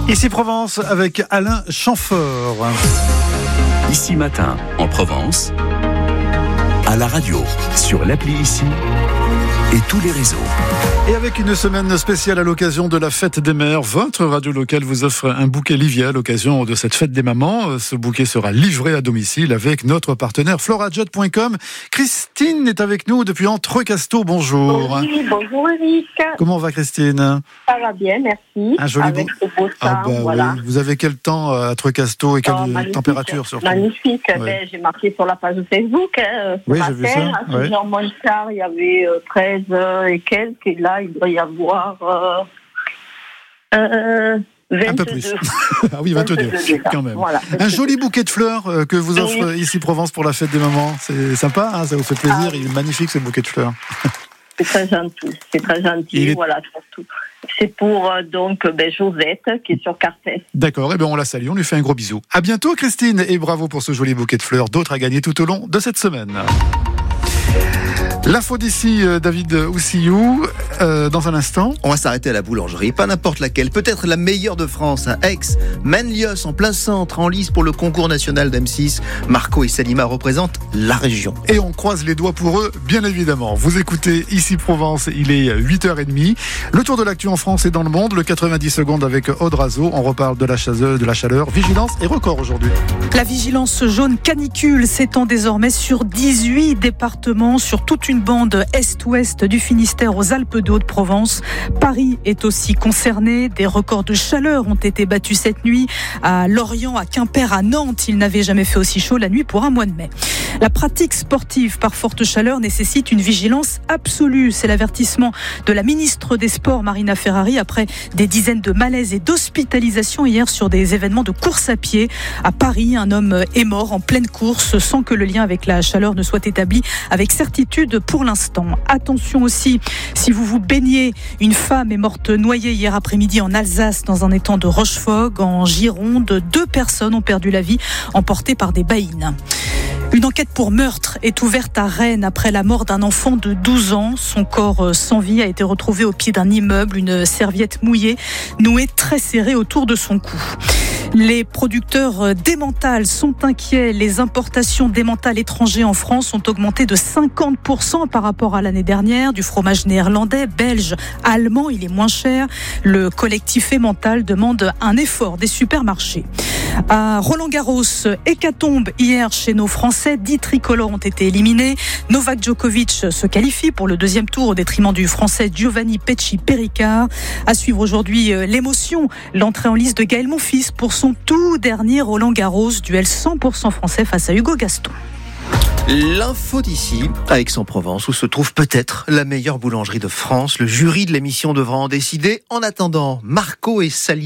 Ici Provence avec Alain Chamfort. Ici Matin en Provence, à la radio, sur l'appli Ici et tous les réseaux. Et avec une semaine spéciale à l'occasion de la fête des mères, votre radio locale vous offre un bouquet Livia à l'occasion de cette fête des mamans. Ce bouquet sera livré à domicile avec notre partenaire florajet.com. Christine est avec nous depuis Entrecasteaux. Bonjour. Oui, bonjour Eric. Comment va Christine? Ça va bien, merci. Un joli avec ce beau temps, voilà. Oui. Vous avez quel temps à Entrecasteaux et quelle température surtout? Magnifique. Ouais. J'ai marqué sur la page Facebook. Oui, j'ai vu ça. À 6h moins le quart, il y avait 13 et quelques. Et là, il doit y avoir 22. Un peu plus. Ah oui, 22 quand même. Voilà, un joli bouquet de fleurs que vous offre Ici Provence pour la fête des mamans. C'est sympa, hein, ça vous fait plaisir. Il est magnifique ce bouquet de fleurs. C'est très gentil. Voilà, surtout. C'est pour Josette qui est sur Cartès. D'accord, et on la salue, on lui fait un gros bisou. À bientôt Christine et bravo pour ce joli bouquet de fleurs. D'autres à gagner tout au long de cette semaine. L'info d'ici, David Oussillou, dans un instant. On va s'arrêter à la boulangerie, pas n'importe laquelle, peut-être la meilleure de France, à Aix, Manlius, en plein centre, en lice pour le concours national d'M6. Marco et Salima représentent la région. Et on croise les doigts pour eux, bien évidemment. Vous écoutez Ici Provence, il est 8h30. Le tour de l'actu en France et dans le monde, le 90 secondes avec Aude Razo. On reparle de la chaleur, vigilance et record aujourd'hui. La vigilance jaune canicule s'étend désormais sur 18 départements, sur toute une bande est-ouest du Finistère aux Alpes de Haute-Provence. Paris est aussi concerné. Des records de chaleur ont été battus cette nuit à Lorient, à Quimper, à Nantes. Il n'avait jamais fait aussi chaud la nuit pour un mois de mai. La pratique sportive par forte chaleur nécessite une vigilance absolue. C'est l'avertissement de la ministre des Sports, Marina Ferrari, après des dizaines de malaises et d'hospitalisations hier sur des événements de course à pied. À Paris, un homme est mort en pleine course sans que le lien avec la chaleur ne soit établi avec certitude pour l'instant. Attention aussi, si vous vous baignez, une femme est morte noyée hier après-midi en Alsace dans un étang de Rochefort. En Gironde, 2 personnes ont perdu la vie emportées par des baïnes. Une enquête pour meurtre est ouverte à Rennes après la mort d'un enfant de 12 ans. Son corps sans vie a été retrouvé au pied d'un immeuble, une serviette mouillée nouée très serrée autour de son cou. Les producteurs d'emmental sont inquiets. Les importations d'emmental étrangers en France ont augmenté de 50% par rapport à l'année dernière. Du fromage néerlandais, belge, allemand, il est moins cher. Le collectif emmental demande un effort des supermarchés. À Roland-Garros, hécatombe hier chez nos Français. 10 tricolores ont été éliminés. Novak Djokovic se qualifie pour le deuxième tour au détriment du Français Giovanni Pecci-Pericard. À suivre aujourd'hui l'émotion, l'entrée en lice de Gaël Monfils pour son tout dernier Roland-Garros, duel 100% français face à Hugo Gaston. L'info d'ici, à Aix-en-Provence, où se trouve peut-être la meilleure boulangerie de France. Le jury de l'émission devra en décider. En attendant, Marco et Salima